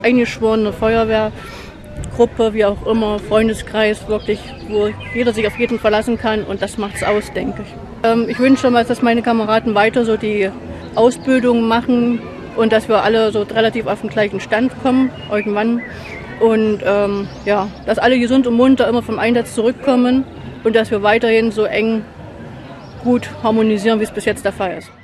Eingeschworene Feuerwehrgruppe, wie auch immer, Freundeskreis, wirklich, wo jeder sich auf jeden verlassen kann und das macht's aus, denke ich. Ich wünsche mal, dass meine Kameraden weiter so die Ausbildung machen und dass wir alle so relativ auf den gleichen Stand kommen, irgendwann. Und ja, dass alle gesund und munter immer vom Einsatz zurückkommen und dass wir weiterhin so eng gut harmonisieren, wie es bis jetzt der Fall ist.